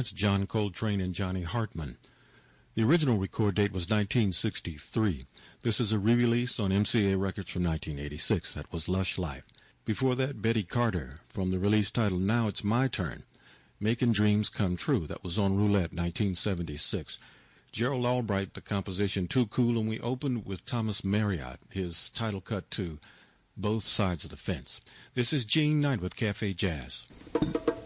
That's John Coltrane and Johnny Hartman. The original record date was 1963. This is a re-release on MCA Records from 1986. That was Lush Life. Before that, Betty Carter from the release titled Now It's My Turn, Making Dreams Come True. That was on Roulette, 1976. Gerald Albright, the composition Too Cool, and we opened with Thomas Marriott, his title cut to Both Sides of the Fence. This is Gene Knight with Cafe Jazz.